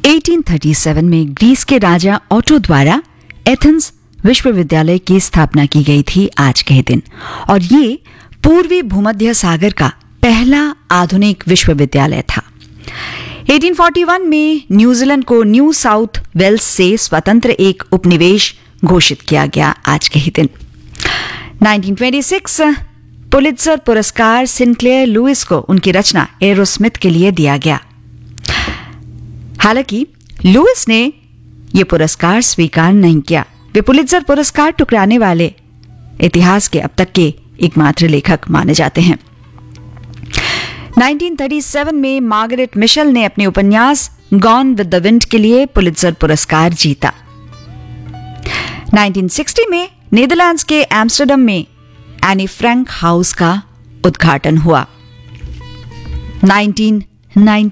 1837 में ग्रीस के राजा ऑटो द्वारा एथेंस विश्वविद्यालय की स्थापना की गई थी आज के दिन, और ये पूर्वी भूमध्य सागर का पहला आधुनिक विश्वविद्यालय था। 1841 में न्यूजीलैंड को न्यू साउथ वेल्स से स्वतंत्र एक उपनिवेश घोषित किया गया आज के ही दिन। 1926 पुलित्जर पुरस्कार सिनक्लेयर लुइस को उनकी रचना एरोस्मिथ के लिए दिया गया। हालांकि लुइस ने यह पुरस्कार स्वीकार नहीं किया। वे पुलित्जर पुरस्कार ठुकराने वाले इतिहास के अब तक के एकमात्र लेखक माने जाते हैं। 1937 में मार्गरेट मिशेल ने अपने उपन्यास गॉन विद द विंड के लिए पुलित्जर पुरस्कार जीता। 1960 में नीदरलैंड्स के एम्स्टर्डम में एनी फ्रैंक हाउस का उद्घाटन हुआ। 1990